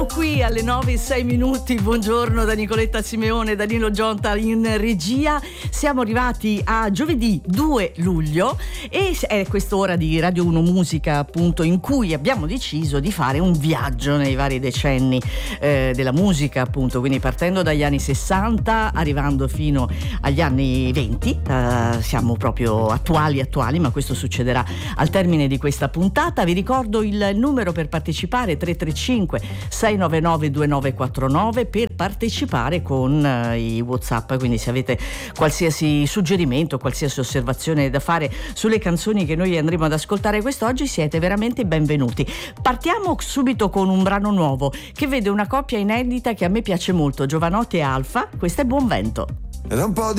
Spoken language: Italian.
Siamo qui alle 9:06. Buongiorno da Nicoletta Simeone, Danilo Gionta in regia. Siamo arrivati a giovedì 2 luglio e è quest'ora di Radio 1 Musica, appunto, in cui abbiamo deciso di fare un viaggio nei vari decenni della musica, appunto, quindi partendo dagli anni 60 arrivando fino agli anni 20. Siamo proprio attuali, ma questo succederà al termine di questa puntata. Vi ricordo il numero per partecipare: 335 699 2949 per partecipare con i WhatsApp, quindi se avete qualsiasi suggerimento, qualsiasi osservazione da fare sulle canzoni che noi andremo ad ascoltare quest'oggi, siete veramente benvenuti. Partiamo subito con un brano nuovo che vede una coppia inedita che a me piace molto, Jovanotti e Alfa. Questo è Buon Vento. Ed è un po'